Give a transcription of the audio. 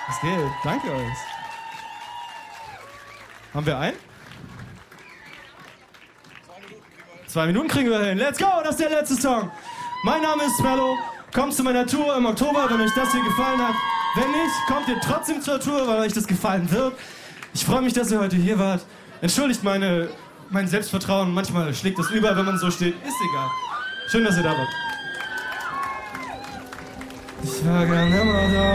Was geht? Danke euch. Haben wir einen? 2 Minuten kriegen wir hin. Let's go, das ist der letzte Song. Mein Name ist Smello. Kommt zu meiner Tour im Oktober, wenn euch das hier gefallen hat. Wenn nicht, kommt ihr trotzdem zur Tour, weil euch das gefallen wird. Ich freue mich, dass ihr heute hier wart. Entschuldigt mein Selbstvertrauen. Manchmal schlägt das über, wenn man so steht. Ist egal. Schön, dass ihr da wart. Ich war gern immer da.